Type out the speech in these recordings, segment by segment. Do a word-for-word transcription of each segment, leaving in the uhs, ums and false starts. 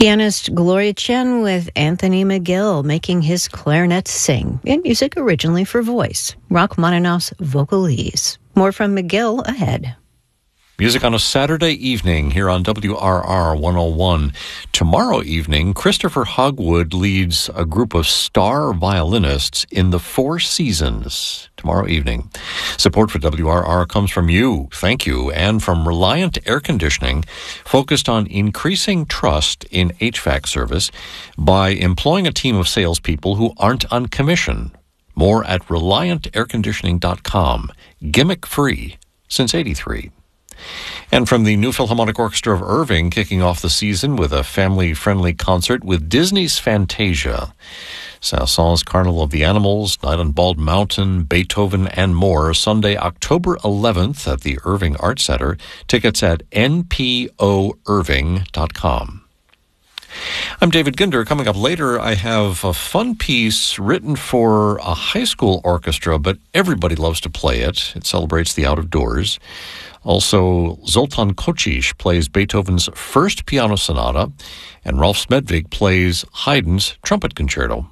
Pianist Gloria Chen with Anthony McGill making his clarinet sing in music originally for voice. Rachmaninoff's Vocalese. More from McGill ahead. Music on a Saturday evening here on W R R one oh one. Tomorrow evening, Christopher Hogwood leads a group of star violinists in the Four Seasons. Tomorrow evening. Support for W R R comes from you, thank you, and from Reliant Air Conditioning, focused on increasing trust in H V A C service by employing a team of salespeople who aren't on commission. More at reliant air conditioning dot com. Gimmick free since eighty-three. And from the New Philharmonic Orchestra of Irving, kicking off the season with a family-friendly concert with Disney's Fantasia. Saint-Saëns' Carnival of the Animals, Night on Bald Mountain, Beethoven, and more, Sunday, October eleventh at the Irving Arts Center. Tickets at N P O irving dot com. I'm David Ginder. Coming up later, I have a fun piece written for a high school orchestra, but everybody loves to play it. It celebrates the out-of-doors. Also, Zoltan Kocic plays Beethoven's first piano sonata, and Ralph Smedvig plays Haydn's trumpet concerto.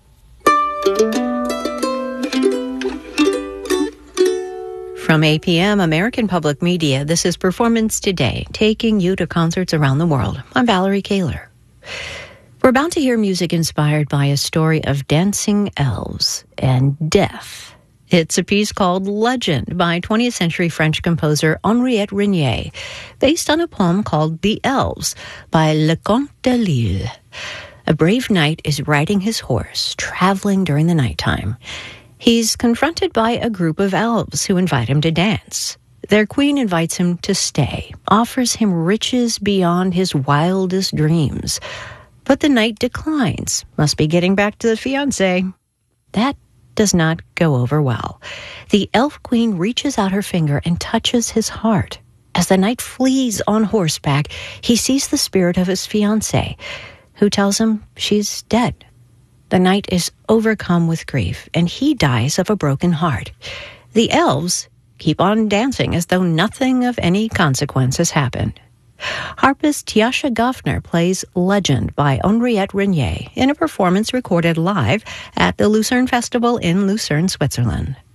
From A P M, American Public Media, this is Performance Today, taking you to concerts around the world. I'm Valerie Kaler. We're about to hear music inspired by a story of dancing elves and death. It's a piece called Legend by twentieth century French composer Henriette Regnier, based on a poem called The Elves by Leconte de Lisle. A brave knight is riding his horse, traveling during the nighttime. He's confronted by a group of elves who invite him to dance. Their queen invites him to stay, offers him riches beyond his wildest dreams. But the knight declines, must be getting back to the fiancé. That does not go over well. The elf queen reaches out her finger and touches his heart. As the knight flees on horseback, he sees the spirit of his fiancée, who tells him she's dead. The knight is overcome with grief, and he dies of a broken heart. The elves keep on dancing as though nothing of any consequence has happened. Harpist Tjascha Goffner plays Legend by Henriette Regnier in a performance recorded live at the Lucerne Festival in Lucerne, Switzerland.